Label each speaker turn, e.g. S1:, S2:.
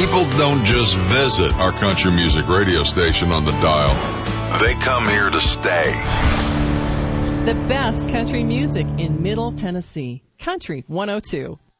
S1: People don't just visit our country music radio station on the dial. They come here to stay.
S2: The best country music in Middle Tennessee. Country 102.